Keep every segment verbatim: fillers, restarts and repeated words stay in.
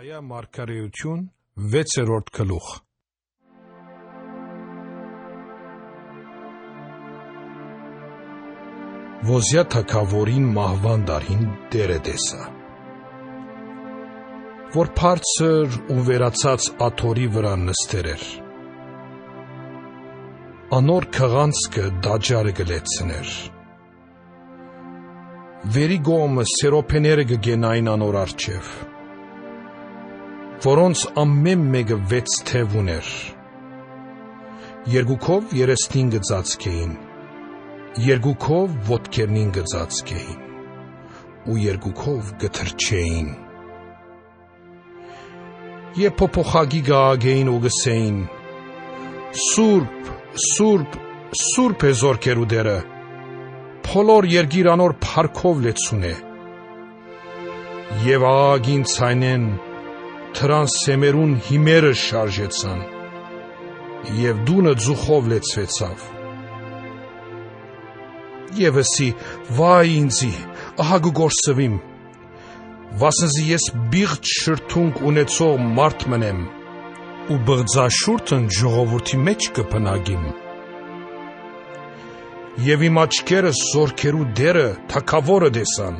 Եսայիա մարգարեություն վեցերորդ գլուխ Ոզիա թագավորին մահվան դարին դերը տեսա, որ բարձր ու վերացած աթոռի վրա նստեր էր, անոր քղանցքը դաջարը գլեցներ, վերի գոմը սերոփեները գգենային անոր առջև, որոնց ամեն մեկը վեց թև ուներ, երկուքով երեսնին գծածկեին, երկուքով ոտքերնին գծածկեին, ու երկուքով գթրջեին, եւ փոփոխագի գաղագեին ու գսեին, Սուրբ, Սուրբ, Սուրբ է զորքերու դերը, փոլոր երգիր անոր փառքով լեցուն է, եւ աղագին ցայնեն թրան սեմերուն հիմերը շարժեցան, եւ դունը ձուխով լեցվեցավ, եւ ըսի վայ ինձի, ահա գգորսվիմ, վասնզի ես բիղճ շրթունք ունեցող մարդ մնեմ, ու բղձաշուրթն ժողովրդի մեջ կփնագիմ, եւ իմ աչքերս զորքերու դերը թագավորը տեսան,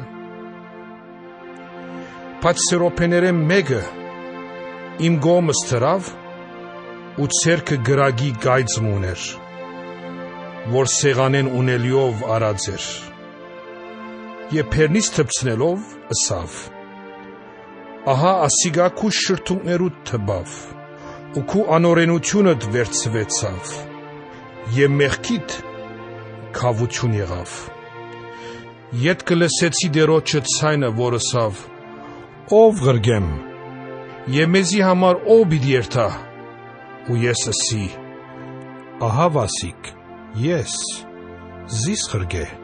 բայց սերոփեները մեկը իմ գոմս թրավ ու ցերքը գրագի գայծմ ուներ, որ սեղանեն ունելիով արած էր, եւ փերնից թփցնելով ըսավ, ահա ասիգա քու շրթունքներու թբավ, ու քու անօրենությունդ վերցվեցավ, եւ մեղքիդ քավություն եղավ, ետքը լսեցի դերոջը ցայնը, որ ըսավ, ով ղրգեմ, եւ մեզի համար ով պիտի երթա, ու ես ըսի, ահա Վասիկ, ես, զիս ղրգե,